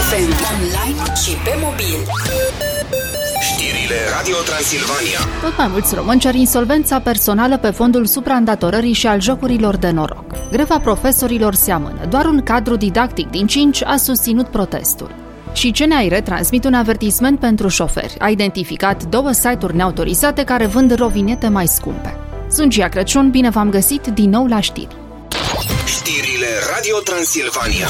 FM, online și pe mobil. Știrile Radio Transilvania. Tot mai mulți români cer insolvența personală pe fondul supraîndatorării și al jocurilor de noroc. Greva profesorilor se amână. Doar un cadru didactic din 5 a susținut protestul. Și CNAIR transmit un avertisment pentru șoferi. A identificat 2 site-uri neautorizate care vând rovinete mai scumpe. Sunt Gia Crăciun, bine v-am găsit din nou la știri. Știrile Radio Transilvania.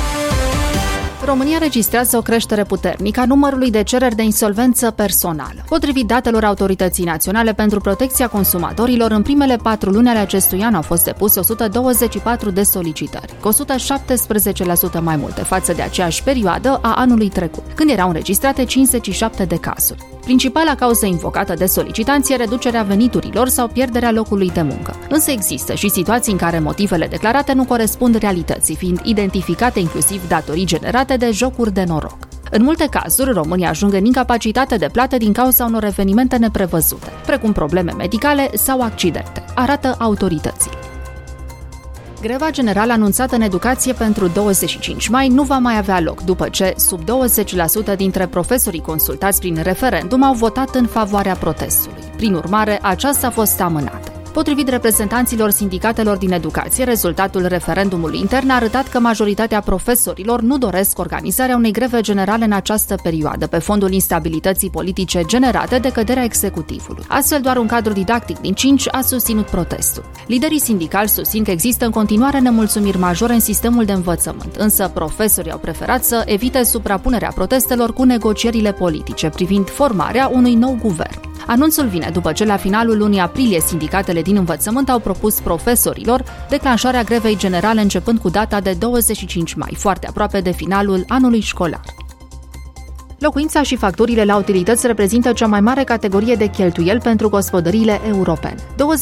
România registrează o creștere puternică a numărului de cereri de insolvență personală. Potrivit datelor Autorității Naționale pentru Protecția Consumatorilor, în primele 4 luni ale acestui an au fost depuse 124 de solicitări, cu 117% mai multe față de aceeași perioadă a anului trecut, când erau înregistrate 57 de cazuri. Principala cauză invocată de solicitanți e reducerea veniturilor sau pierderea locului de muncă. Însă există și situații în care motivele declarate nu corespund realității, fiind identificate inclusiv datorii generate de jocuri de noroc. În multe cazuri, românii ajung în incapacitate de plată din cauza unor evenimente neprevăzute, precum probleme medicale sau accidente, arată autoritățile. Greva generală anunțată în educație pentru 25 mai nu va mai avea loc, după ce sub 20% dintre profesorii consultați prin referendum au votat în favoarea protestului. Prin urmare, aceasta a fost amânată. Potrivit reprezentanților sindicatelor din educație, rezultatul referendumului intern a arătat că majoritatea profesorilor nu doresc organizarea unei greve generale în această perioadă, pe fondul instabilității politice generate de căderea executivului. Astfel, doar un cadru didactic din 5 a susținut protestul. Liderii sindicali susțin că există în continuare nemulțumiri majore în sistemul de învățământ, însă profesorii au preferat să evite suprapunerea protestelor cu negocierile politice privind formarea unui nou guvern. Anunțul vine după ce la finalul lunii aprilie sindicatele din învățământ au propus profesorilor declanșarea grevei generale începând cu data de 25 mai, foarte aproape de finalul anului școlar. Locuința și facturile la utilități reprezintă cea mai mare categorie de cheltuieli pentru gospodăriile europene.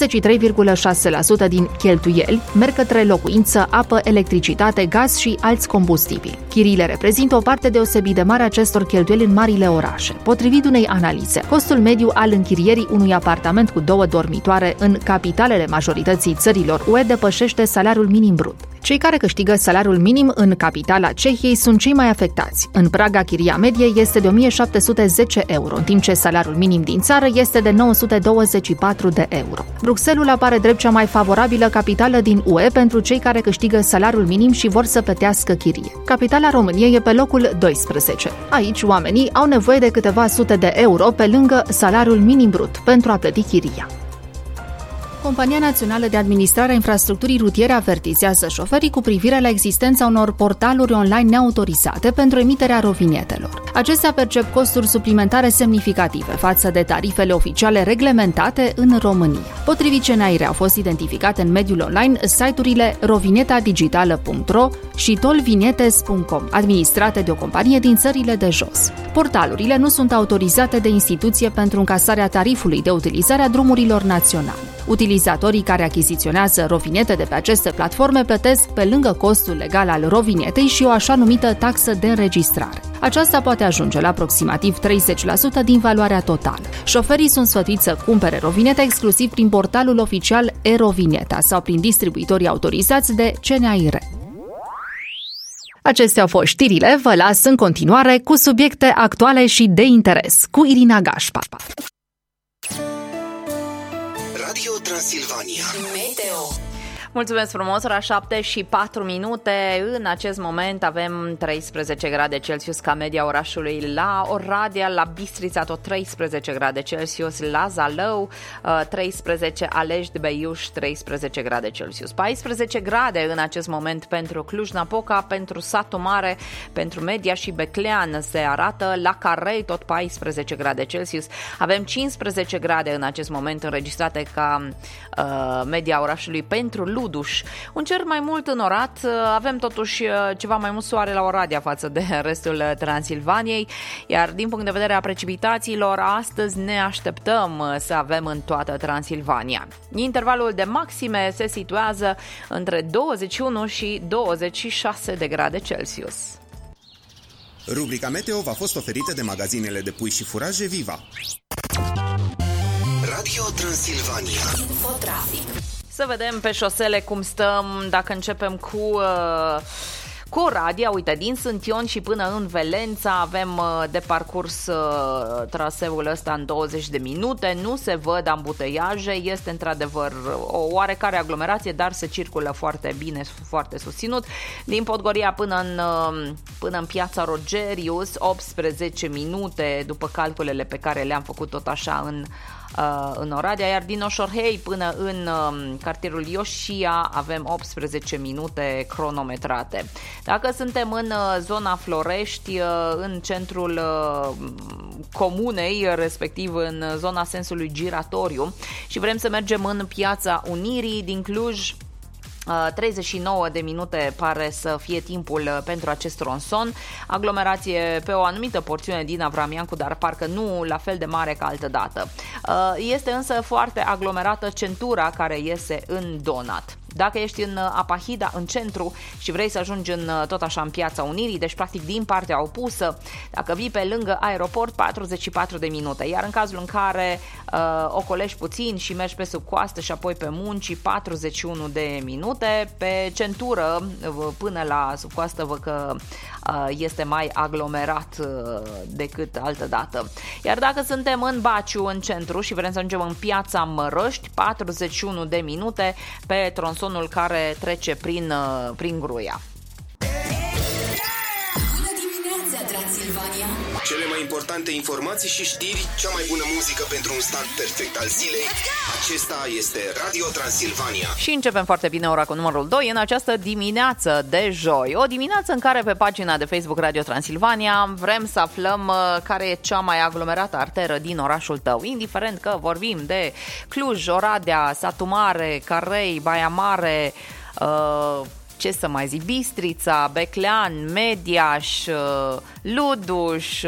23,6% din cheltuieli merg către locuință, apă, electricitate, gaz și alți combustibili. Chiriile reprezintă o parte deosebit de mare a acestor cheltuieli în marile orașe. Potrivit unei analize, costul mediu al închirierii unui apartament cu 2 dormitoare în capitalele majorității țărilor UE depășește salariul minim brut. Cei care câștigă salariul minim în capitala Cehiei sunt cei mai afectați. În Praga, chiria medie este de 1710 euro, în timp ce salariul minim din țară este de 924 de euro. Bruxelles apare drept cea mai favorabilă capitală din UE pentru cei care câștigă salariul minim și vor să plătească chirie. Capitala României e pe locul 12. Aici, oamenii au nevoie de câteva sute de euro pe lângă salariul minim brut pentru a plăti chiria. Compania Națională de Administrare a Infrastructurii Rutiere avertizează șoferii cu privire la existența unor portaluri online neautorizate pentru emiterea rovinietelor. Acestea percep costuri suplimentare semnificative față de tarifele oficiale reglementate în România. Potrivit CNAIR au fost identificate în mediul online site-urile rovinetadigitală.ro și tolvinietes.com, administrate de o companie din țările de jos. Portalurile nu sunt autorizate de instituție pentru încasarea tarifului de utilizare a drumurilor naționale. Utilizatorii care achiziționează rovinete de pe aceste platforme plătesc pe lângă costul legal al rovinetei și o așa numită taxă de înregistrare. Aceasta poate ajunge la aproximativ 30% din valoarea totală. Șoferii sunt sfătuiți să cumpere rovineta exclusiv prin portalul oficial e-Rovineta sau prin distribuitorii autorizați de CNAIR. Acestea au fost știrile, vă las în continuare cu subiecte actuale și de interes, cu Irina Gașpa. Radio Transilvania. Meteo. Mulțumesc frumos, ora 7 și 4 minute. În acest moment avem 13 grade Celsius ca media orașului. La Oradea, la Bistrița, tot 13 grade Celsius. La Zalău, 13, Alești, Beiuș, 13 grade Celsius. 14 grade în acest moment pentru Cluj-Napoca, pentru Satu Mare, pentru Media și Beclean se arată. La Carei, tot 14 grade Celsius. Avem 15 grade în acest moment înregistrate ca media orașului pentru Luduș. Un cer mai mult înnorat, avem totuși ceva mai mult soare la Oradea față de restul Transilvaniei, iar din punct de vedere a precipitațiilor, astăzi ne așteptăm să avem în toată Transilvania. Intervalul de maxime se situează între 21 și 26 de grade Celsius. Rubrica Meteo v-a fost oferită de magazinele de pui și furaje Viva. Radio Transilvania. Infotrafic. Să vedem pe șosele cum stăm, dacă începem cu Oradea, uite, din Sântion și până în Velența avem de parcurs traseul ăsta în 20 de minute, nu se văd ambuteiaje, este într-adevăr o oarecare aglomerație, dar se circulă foarte bine, foarte susținut. Din Podgoria până în Piața Rogerius, 18 minute după calculele pe care le-am făcut tot așa în Oradea, iar din Oșorhei până în cartierul Ioșia avem 18 minute cronometrate. Dacă suntem în zona Florești, în centrul comunei, respectiv în zona sensului giratoriu, și vrem să mergem în Piața Unirii din Cluj, 39 de minute pare să fie timpul pentru acest tronson. Aglomerație pe o anumită porțiune din Avramiancu, dar parcă nu la fel de mare ca altădată. Este însă foarte aglomerată centura care iese în Donat. Dacă ești în Apahida, în centru, și vrei să ajungi tot așa în Piața Unirii, deci practic din partea opusă, dacă vii pe lângă aeroport, 44 de minute, iar în cazul în care ocolești puțin și mergi pe sub coastă și apoi pe munci, 41 de minute. Pe centură până la sub coastă văd că este mai aglomerat decât altădată. Iar dacă suntem în Baciu, în centru, și vrem să ajungem în Piața Mărăști, 41 de minute pe tronsonul care trece prin Gruia. Bună dimineața, Transilvania! Cele mai importante informații și știri, cea mai bună muzică pentru un start perfect al zilei. Acesta este Radio Transilvania. Și începem foarte bine ora cu numărul 2 în această dimineață de joi. O dimineață în care pe pagina de Facebook Radio Transilvania vrem să aflăm care e cea mai aglomerată arteră din orașul tău. Indiferent că vorbim de Cluj, Oradea, Satu Mare, Carei, Baia Mare, ce să mai zic, Bistrița, Beclean, Mediaș, Luduș,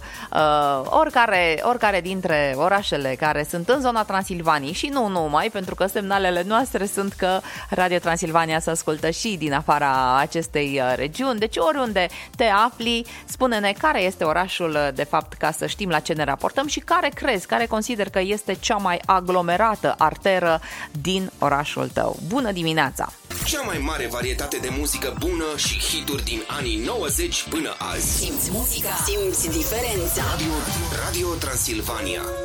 oricare dintre orașele care sunt în zona Transilvaniei și nu numai, pentru că semnalele noastre sunt că Radio Transilvania se ascultă și din afara acestei regiuni. Deci oriunde te afli, spune-ne care este orașul de fapt, ca să știm la ce ne raportăm și care consider că este cea mai aglomerată arteră din orașul tău. Bună dimineața! Cea mai mare varietate de muzică bună și hituri din anii 90 până azi. Simți muzica, simți diferența. Radio Transilvania.